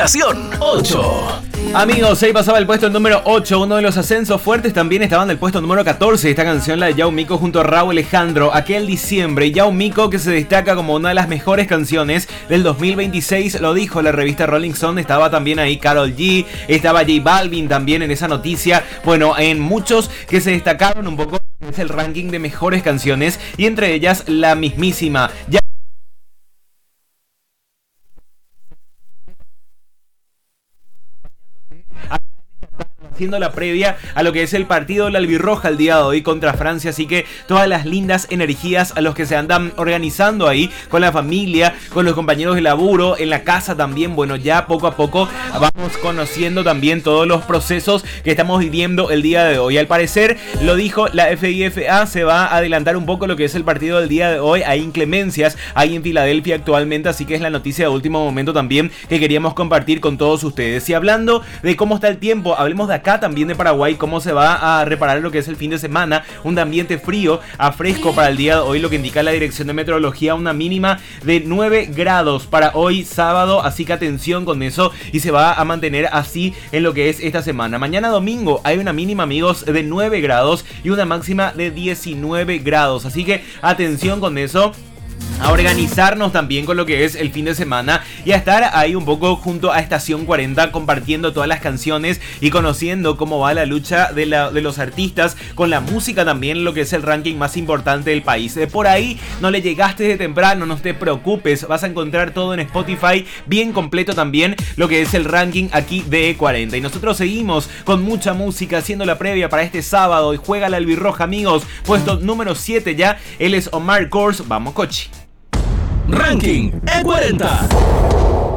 ubicación 8. Amigos, ahí pasaba el puesto número 8, uno de los ascensos fuertes. También estaba en el puesto número 14 esta canción, la de Yao Miko junto a Rauw Alejandro, Aquel Diciembre. Yao Miko, que se destaca como una de las mejores canciones del 2026, lo dijo la revista Rolling Stone. Estaba también ahí Karol G, estaba J Balvin también en esa noticia. Bueno, en muchos que se destacaron un poco es el ranking de mejores canciones, y entre ellas la mismísima haciendo la previa a lo que es el partido de la albirroja el día de hoy contra Francia. Así que todas las lindas energías a los que se andan organizando ahí con la familia, con los compañeros de laburo, en la casa también. Bueno, ya poco a poco vamos conociendo también todos los procesos que estamos viviendo el día de hoy. Al parecer, lo dijo la FIFA, se va a adelantar un poco lo que es el partido del día de hoy. Hay inclemencias ahí en Filadelfia actualmente, así que es la noticia de último momento también que queríamos compartir con todos ustedes. Y hablando de cómo está el tiempo, hablemos de acá también de Paraguay, cómo se va a reparar lo que es el fin de semana. Un ambiente frío a fresco para el día de hoy, lo que indica la Dirección de Meteorología, una mínima de 9 grados para hoy sábado, así que atención con eso, y se va a mantener así en lo que es esta semana. Mañana domingo hay una mínima, amigos, de 9 grados y una máxima de 19 grados, así que atención con eso. A organizarnos también con lo que es el fin de semana y a estar ahí un poco junto a Estación 40 compartiendo todas las canciones y conociendo cómo va la lucha de los artistas con la música también, lo que es el ranking más importante del país. Por ahí no le llegaste de temprano, no te preocupes, vas a encontrar todo en Spotify bien completo también, lo que es el ranking aquí de E40. Y nosotros seguimos con mucha música haciendo la previa para este sábado y juega la albirroja, amigos. Puesto número 7 ya, él es Omar Courtz. Vamos, Cochi. Ranking E40.